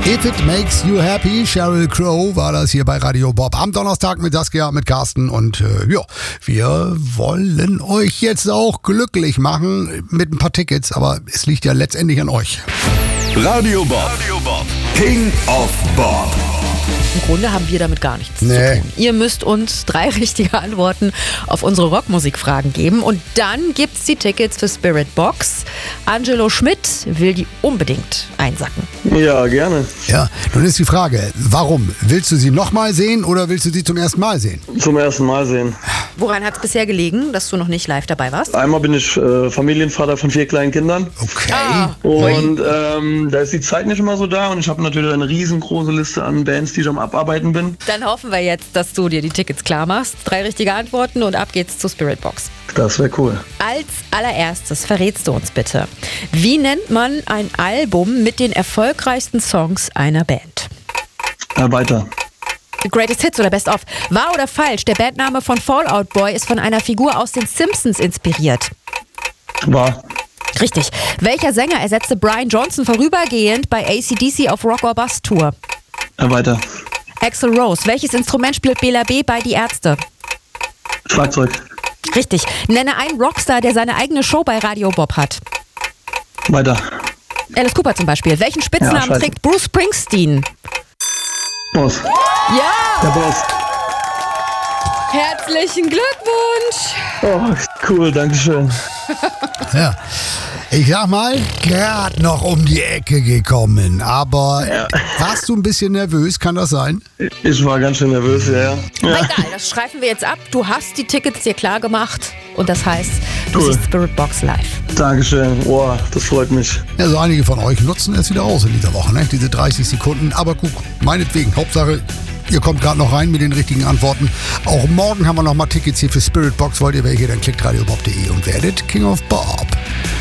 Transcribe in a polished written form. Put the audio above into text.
If It Makes You Happy, Sheryl Crow war das hier bei Radio Bob am Donnerstag mit Saskia, mit Carsten und wir wollen euch jetzt auch glücklich machen mit ein paar Tickets, aber es liegt ja letztendlich an euch. Radio Bob, King of Bob. Im Grunde haben wir damit gar nichts zu tun. Ihr müsst uns 3 richtige Antworten auf unsere Rockmusikfragen geben und dann gibt's die Tickets für Spirit Box. Angelo Schmidt will die unbedingt einsacken. Ja, gerne. Ja, nun ist die Frage, warum? Willst du sie nochmal sehen oder willst du sie zum ersten Mal sehen? Zum ersten Mal sehen. Woran hat's bisher gelegen, dass du noch nicht live dabei warst? Einmal bin ich Familienvater von 4 kleinen Kindern. Okay. Und da ist die Zeit nicht immer so da und ich habe natürlich eine riesengroße Liste an Bands, die ich am Abarbeiten bin. Dann hoffen wir jetzt, dass du dir die Tickets klar machst. 3 richtige Antworten und ab geht's zur Spirit Box. Das wäre cool. Als allererstes verrätst du uns bitte, wie nennt man ein Album mit den erfolgreichsten Songs einer Band? Weiter. Greatest Hits oder Best of. Wahr oder falsch? Der Bandname von Fall Out Boy ist von einer Figur aus den Simpsons inspiriert. Wahr. Richtig. Welcher Sänger ersetzte Brian Johnson vorübergehend bei AC/DC auf Rock or Bust Tour? Weiter. Axl Rose. Welches Instrument spielt Bela B. bei Die Ärzte? Schlagzeug. Richtig. Nenne einen Rockstar, der seine eigene Show bei Radio Bob hat. Weiter. Alice Cooper zum Beispiel. Welchen Spitznamen scheiße. trägt Bruce Springsteen? Boss. Ja! Der Boss. Herzlichen Glückwunsch! Oh, cool, dankeschön. Ja, ich sag mal, gerade noch um die Ecke gekommen, aber warst du ein bisschen nervös, kann das sein? Ich war ganz schön nervös, ja. Aber egal, das schreiben wir jetzt ab. Du hast die Tickets dir klar gemacht und das heißt, du siehst Spirit Box live. Dankeschön. Boah, das freut mich. Ja, so einige von euch nutzen es wieder aus in dieser Woche, ne? Diese 30 Sekunden, aber gut, meinetwegen, Hauptsache, ihr kommt gerade noch rein mit den richtigen Antworten. Auch morgen haben wir noch mal Tickets hier für Spirit Box. Wollt ihr welche, dann klickt radiobob.de und werdet King of Bob.